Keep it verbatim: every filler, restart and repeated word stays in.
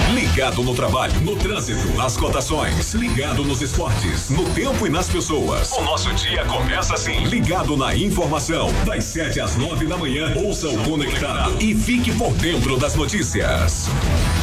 Ligado no trabalho, no trânsito, nas cotações. Ligado nos esportes, no tempo e nas pessoas. O nosso dia começa assim. Ligado na informação. Das sete às nove da manhã, ouça o Conectado e fique por dentro das notícias.